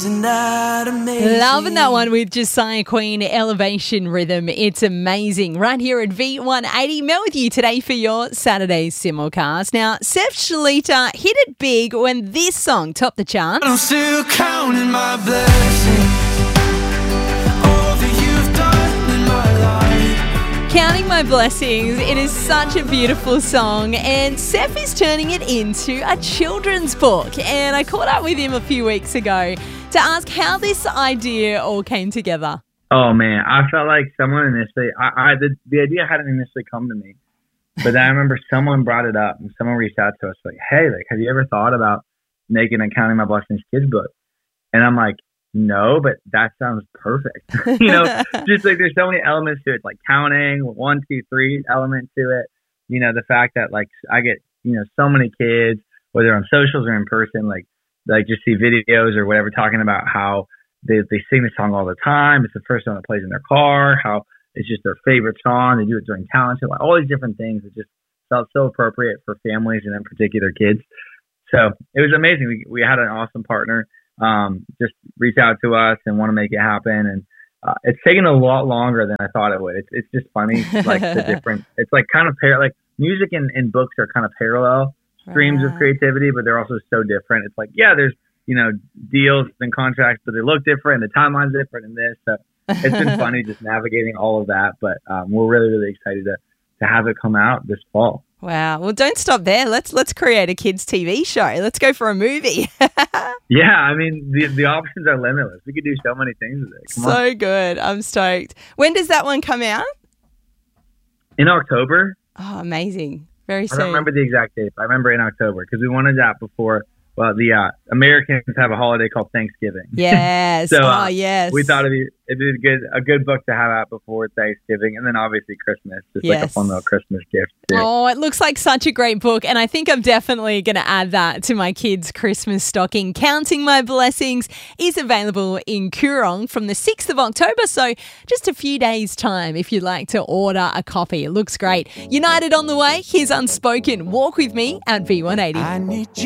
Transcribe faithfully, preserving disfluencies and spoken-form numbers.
Isn't that amazing? Loving that one with Josiah Queen, Elevation Rhythm. It's amazing. Right here at V one eighty. Mel with you today for your Saturday simulcast. Now, Seth Shalita hit it big when this song topped the charts. I'm still counting my blessings. All that you've done in my life. Counting My Blessings. It is such a beautiful song, and Seth is turning it into a children's book. And I caught up with him a few weeks ago to ask how this idea all came together. Oh man, I felt like someone initially, I, I the, the idea hadn't initially come to me, but then I remember someone brought it up and someone reached out to us like, hey, like, have you ever thought about making a Counting My Blessings kids book? And I'm like, no, but that sounds perfect. you know, just like there's so many elements to it, like counting, one, two, three element to it. You know, the fact that like I get, you know, so many kids, whether on socials or in person, like, like just see videos or whatever talking about how they, they sing the song all the time. It's the first song that plays in their car, how it's just their favorite song. They do it during talent show, like all these different things. It just felt so appropriate for families and in particular kids. So it was amazing. We, we had an awesome partner um, just reach out to us and want to make it happen. And uh, it's taken a lot longer than I thought it would. It's, it's just funny, like the different, it's like kind of par- like music and, and books are kind of parallel streams of creativity, but they're also so different. It's like, yeah, there's, you know, deals and contracts, but they look different. The timeline's different in this. So it's been funny just navigating all of that. But um, we're really, really excited to, to have it come out this fall. Wow. Well, don't stop there. Let's let's create a kids' T V show. Let's go for a movie. Yeah, I mean, the the options are limitless. We could do so many things with it. Come so on. good. I'm stoked. When does that one come out? In October. Oh, amazing. Very soon. I don't remember the exact date, but I remember in October because we wanted that before. Well, the uh, Americans have a holiday called Thanksgiving. Yes. so, oh, uh, yes. We thought it'd be, it'd be a good a good book to have out before Thanksgiving, and then obviously Christmas, just yes. like a fun little Christmas gift too. Oh, it looks like such a great book, and I think I'm definitely going to add that to my kids' Christmas stocking. Counting My Blessings is available in Koorong from the sixth of October, so just a few days' time if you'd like to order a copy. It looks great. United on the way. Here's Unspoken. Walk with me at V one eighty. I need you.